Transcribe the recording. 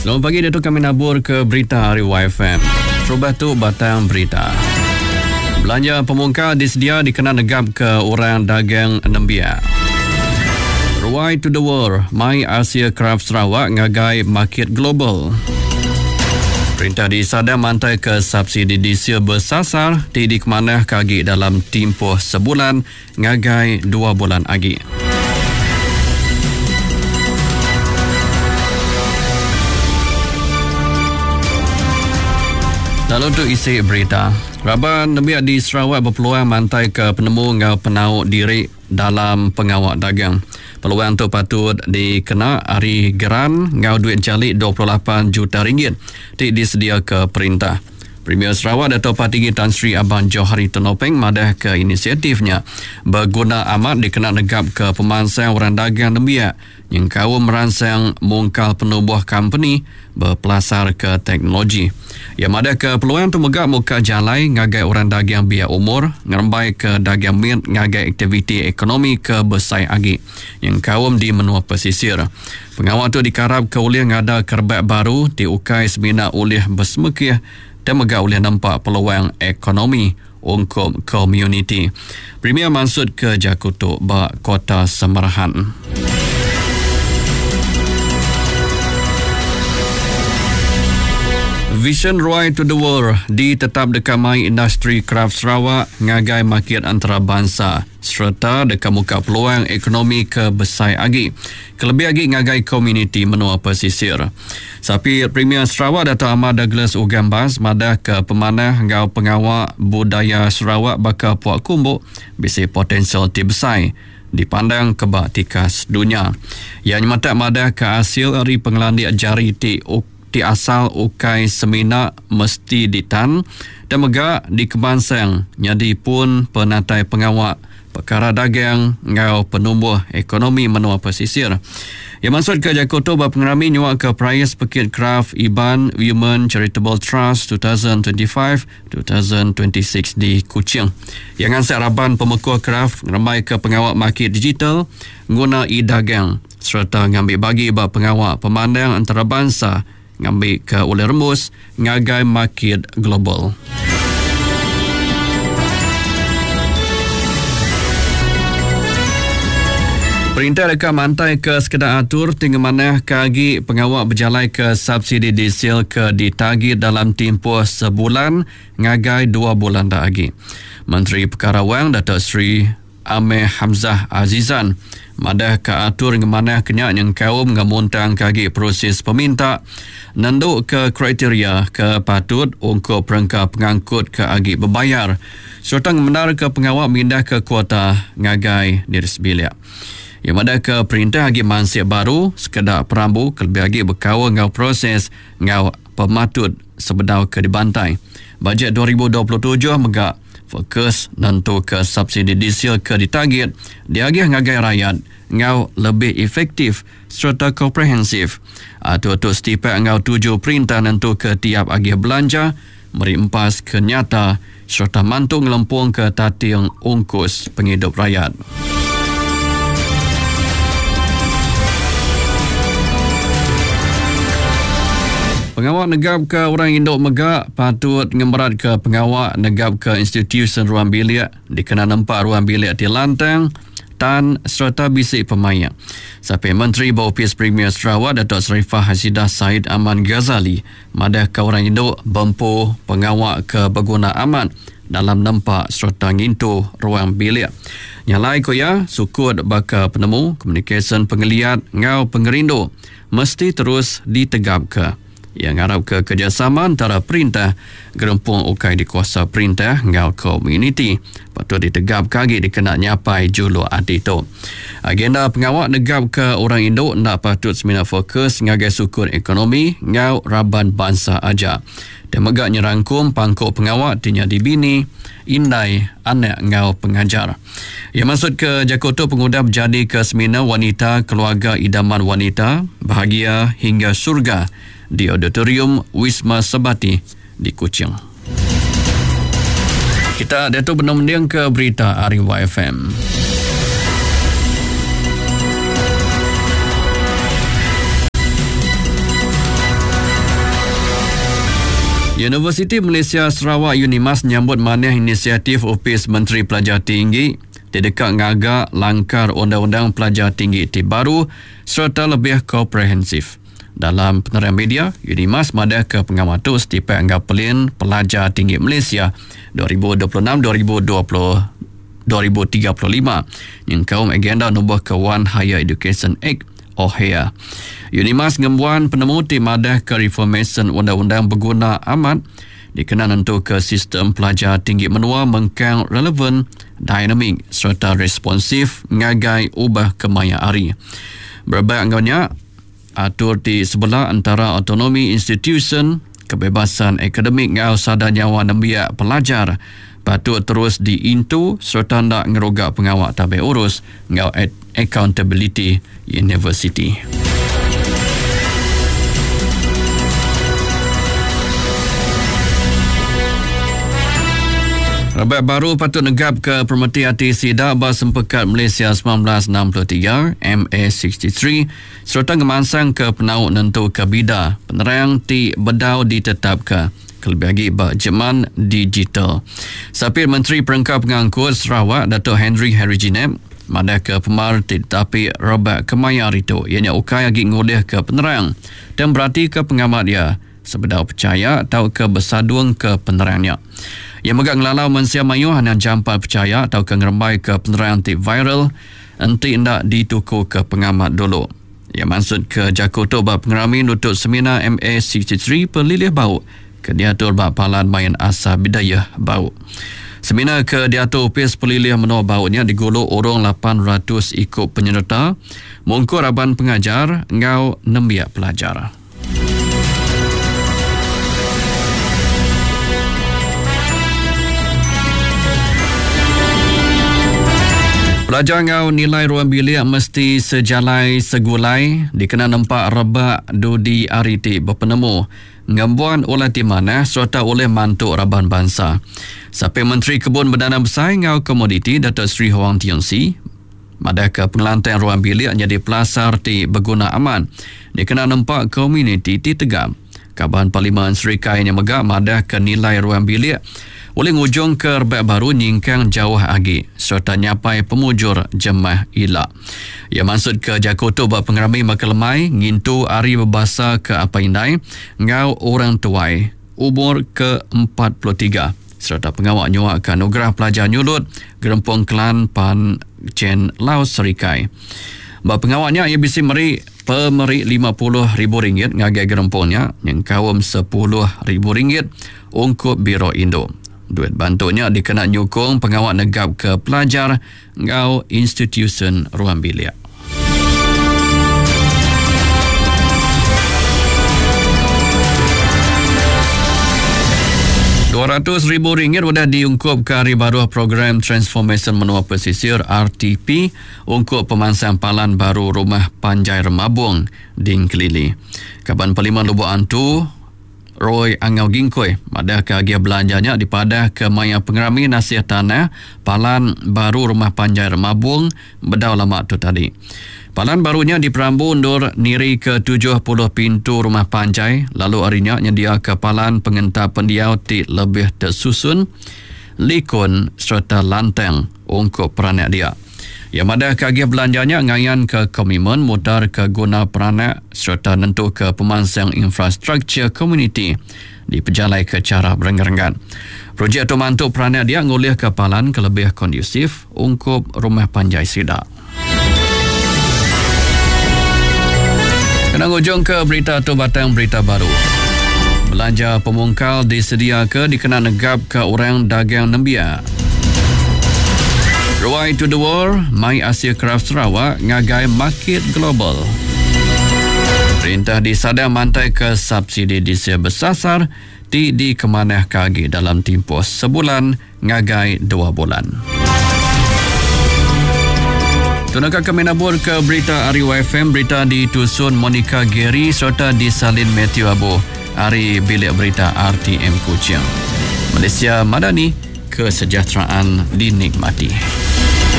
Selamat pagi, Datuk. Kami nabur ke berita Ariwa FM. Terubah tu batang berita. Belanja pemungkar disedia dikena negap ke orang dagang Nembia. Ruai to the world, My Asia Craft Sarawak ngagai market global. Perintah di Sadar mantai ke subsidi diesel bersasar di kemanah kagi dalam tempoh sebulan ngagai 2 bulan lagi. Lalu untuk isi berita, Raban Nembia di Sarawak berpeluang mantai ke penemu ngau penauk diri dalam pengawal dagang. Peluang tu patut dikena hari geran ngau duit jalik 28 juta ringgit disedia ke perintah. Premier Sarawak Dato' Patinggi Tan Sri Abang Johari Tenopeng madah ke inisiatifnya berguna amat dikena negap ke pemansang orang dagang Nembia yang kau merangsang mungkal penubuh company berpelasar ke teknologi. Yang madah ke peluang tu megak muka jalai ngagai orang dagang biar umur ngerembai ke dagang mint ngagai aktiviti ekonomi ke besai agi yang kaum di menua pesisir. Pengawal tu dikarap ke ulih ngada kerbat baru diukai semina ulih bersemekih dan megak ulih nampak peluang ekonomi untuk komuniti. Premier Mansud ke Jakutuk bak Kota Semerahan. Vision Ruai to the World ditetap dekamai industri kraft Sarawak ngagai market antarabangsa serta dekam muka peluang ekonomi ke besai agi. Kelebih agi ngagai komuniti menua pesisir. Sapi Premier Sarawak Dato' Ahmad Douglas Ugambas madah ke pemanah ngau pengawal budaya Sarawak bakal puak kumbuk bisi potensial ti besai dipandang kebak tikas dunia. Yang nyematak madah ke hasil dari pengelandiak jari ti asal ukai semina mesti ditan dan megak di kebansang nyadi pun penatai pengawal perkara dagang ngau penumbuh ekonomi menua pesisir. Yang maksud ke Jakarta berpengerami nyuak ke Prize Pekit Craft Iban Women Charitable Trust 2025-2026 di Kuching. Yang ansat Raban Pemekuh Craft ngeremai ke pengawal market digital guna e-dagang serta ngambil bagi bak pengawal pemandang antarabangsa ngambil ke oleh remus ngagai market global. Perintah dekat mantai ke sekedar atur tinggal manah kagi pengawal berjalai ke subsidi diesel ke ditagih dalam tempoh sebulan ngagai 2 bulan dah lagi. Menteri Perkara Wang Datuk Seri Amir Hamzah Azizan madah ke atur ngemanah kenyak yang kaum ngamuntang kagi proses peminta nanduk ke kriteria ke patut untuk perangkap pengangkut ke agi berbayar serta ngemenar ke pengawal mindah ke kuota ngagai diri sebilik. Yang madah ke perintah agi mansip baru sekedar perambu kelebih agi berkawa ngau proses ngau pematut sebedau ke dibantai. Bajet 2027 megak fokus nentu ke subsidi diesel ke ditarget diagih ngagai rakyat ngau lebih efektif serta komprehensif. Atur-atur setiap ngau 7 perintah nentu ke tiap agih belanja meri empas ke nyata serta mantung lempung ke tating ungkus penghidup rakyat. Pengawal negap ke orang induk megak patut ngemberat ke pengawal negap ke institusi ruang bilik dikena nampak ruang bilik di lantang tan serta bisik pemaya. Sampai Menteri Baupis Premier Sarawak Datuk Sarifah Hasidah Said Aman Ghazali madah ke orang induk bempu pengawal ke berguna amat dalam nampak serta ngintu ruang bilik. Nyalai koya sukut baka penemu komunikasi pengeliat ngau pengerindu mesti terus ditegap ke. Yang harap ke kerjasama antara perintah gerempung ukai di kuasa perintah ngau komuniti patut ditegap kagi dikena nyapai julu adi tu. Agenda pengawal negap ke orang induk nak patut semina fokus ngagai sukun ekonomi ngau raban bangsa aja. Dan megak nyerangkum pangkuk pengawal tinya dibini indai anak ngau pengajar. Yang maksud ke Jakarta pengudap jadi ke semina wanita keluarga idaman wanita bahagia hingga surga di Auditorium Wisma Sabati di Kuching. Kita Datuk Benam ke berita Ariwa FM. Universiti Malaysia Sarawak UNIMAS menyambut manis inisiatif Ofis Menteri Pelajar Tinggi dekat ngagak langkar Undang-Undang Pelajar Tinggi baru serta lebih komprehensif. Dalam penerangan media, UNIMAS madah ke pengamatu stipend anggap pelin Pelajar Tinggi Malaysia 2026-2035 yang kaum agenda nubuh ke One Higher Education Act OHEA. UNIMAS ngembuan penemu tim madah ke reformation undang-undang berguna amat dikenal untuk ke sistem pelajar tinggi menua mengkang relevan, dinamik serta responsif ngagai ubah kemaya hari. Berbaiknya atur di sebelah antara autonomi institution, kebebasan akademik ngau sadar nyawa nembiak pelajar patut terus diintu serta nak ngerogak pengawak tabik urus ngau accountability university. Rabat baru patut negap ke Permeti Hati Sidak Bersempekat Malaysia 1963 MA63 serta ngemansang ke penauk nentu ke bida penerang ti bedau ditetapkan kelebih lagi berjeman digital. Sapir Menteri Perangkat Pengangkut Sarawak Datuk Henry Hariginep madah ke pemar tetapi Robert Kemayar itu ianya ukai lagi ngulih ke penerang dan berarti ke pengamat dia sebedau percaya atau ke bersaduang ke penerangnya. Yang megak ngelalau mensia mayuh hanya jampat percaya atau ke ngerembai ke penerang tip viral enti hendak dituku ke pengamat dulu. Yang maksud ke Jakarta bab pengerami nutut seminar MA63 pelilih bau ke diatur bab palan main asal bidayah bau. Seminar ke diatur upis pelilih menua baunya digulung orang 800 ikut penyerta mungkur aban pengajar ngau nembiak pelajar. Pelajar ngau nilai ruang bilik mesti sejalai segulai dikena nampak rebak dudi ariti berpenemu ngembuan oleh timana serta oleh mantuk Raban Bangsa. Sampai Menteri Kebun Berdana Besar ngau komoditi Datuk Seri Hwang Tiong Si madah ke pengelantan ruang bilik jadi pelasar ti berguna aman dikena nampak komuniti ti tegam. Kabahan Parlimen Serikai yang megak madah ke nilai ruang bilik oleh ngujung ke rebak baru nyingkang jauh lagi serta nyapai pemujur jemaah ilak. Ia maksud ke Jakarta buat pengerami maka lemai ngintu hari berbahasa ke apa indai ngau orang tuai umur ke 43 serta pengawak nyuak ke anugerah pelajar nyulut Gerempong Klan Pan Chen Laos Serikai. Buat pengawaknya ia bisi meri pemeri RM50,000 ngagai gerempongnya yang kawam RM10,000 ungkup Biro Indo. Duit bantunya dikena nyukung pengawak negap ke pelajar ngau institution ruang bilik. RM200,000 sudah diungkup ke hari baru program Transformation Menua Pesisir RTP ungkup pemansang palan baru Rumah Panjai Remabung di Kelili. Kaban Parlimen Lubuk Antu Roy Angau Gingkoi madah ke agia belanjanya dipadah ke maya pengerami nasihat tanah palan baru Rumah Panjai Remabung bedau lama tu tadi. Palan barunya diperambu undur niri ke 70 pintu rumah panjai lalu harinya nyedia ke palan pengentap pendiau ti lebih tersusun likun serta lantang ungkup peranak dia. Yang madah ke agia belanjanya ngayan ke komitmen mutar ke guna peranak serta nentu ke pemansang infrastruktur komuniti diperjalai ke cara berenggan-enggan. Projek itu mantuk peranak dia ngulih ke palan ke lebih kondusif ungkup Rumah Panjai Sidak. Kena ujung ke berita tu batang berita baru. Belanja pemungkal disedia ke dikena negap ke orang dagang nembia. Ruai to the World, My Asia Craft Sarawak ngagai market global. Perintah disadar mantai ke subsidi diesel bersasar di kemanah kagi dalam tempoh sebulan ngagai 2 bulan. Tunakah kami nabur ke berita Ariwa FM, berita ditusun Monica Gary serta disalin Matthew Abu, Ari Bilik Berita RTM Kuching. Malaysia Madani, kesejahteraan dinikmati.